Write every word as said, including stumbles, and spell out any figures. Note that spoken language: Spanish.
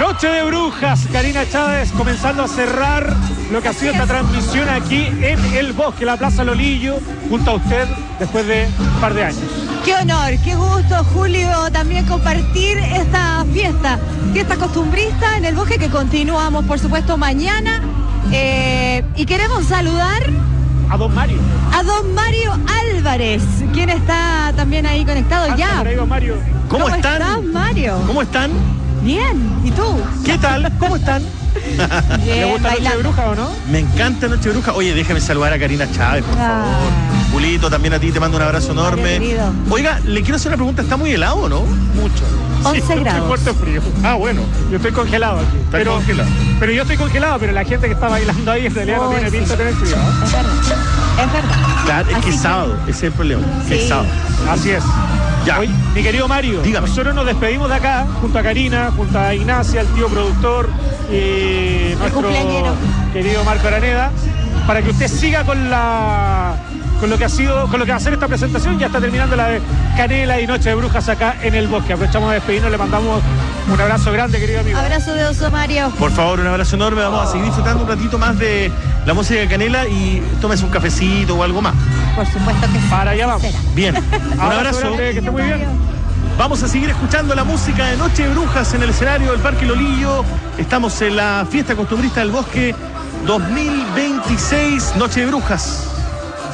Noche de Brujas, Karina Chávez comenzando a cerrar lo que ha sido esta transmisión aquí en el Bosque, la Plaza Lolillo, junto a usted después de un par de años. Qué honor, qué gusto, Julio, también compartir esta fiesta, fiesta costumbrista en el Bosque, que continuamos, por supuesto, mañana. Eh, y queremos saludar a don Mario. A don Mario Álvarez, quien está también ahí conectado. Anda ya. Por ahí, don Mario. ¿Cómo, ¿Cómo están? estás, Mario? ¿Cómo están? Bien, ¿y tú? ¿Qué tal? ¿Cómo están? Bien, ¿Le gusta bailando. Noche de Bruja o no? Me encanta Noche de Bruja. Oye, déjame saludar a Karina Chávez, por Ah. favor. Julito, también a ti te mando un abrazo enorme. Querido. Oiga, le quiero hacer una pregunta. ¿Está muy helado o no? Mucho. once Sí, grados. Estoy muerto de frío. Ah, bueno. Yo estoy congelado aquí. Está pero, congelado. Pero yo estoy congelado, pero la gente que está bailando ahí en realidad no Uy, tiene sí. pinta de tener frío. ¿eh? Es verdad, es verdad. Claro, es Así que es que- sábado. Ese es el problema. Sí. Es sábado. Así es. Ya. Oye, mi querido Mario, Dígame. nosotros nos despedimos de acá, junto a Karina, junto a Ignacia, el tío productor, y nuestro cumpleañero. querido Marco Araneda, para que usted siga con la con lo que ha sido, con lo que va a ser esta presentación. Ya está terminando la de Canela y Noche de Brujas acá en el Bosque. Aprovechamos de despedirnos, le mandamos un abrazo grande, querido amigo. Abrazo de oso, Mario. Por favor, un abrazo enorme. Vamos a seguir disfrutando un ratito más de la música de Canela y tómese un cafecito o algo más. Por supuesto que sí. Para allá vamos. Será. Bien. Un abrazo. grande, que esté muy bien. Vamos a seguir escuchando la música de Noche de Brujas en el escenario del Parque Lolillo. Estamos en la fiesta costumbrista del Bosque dos mil veintiséis, Noche de Brujas.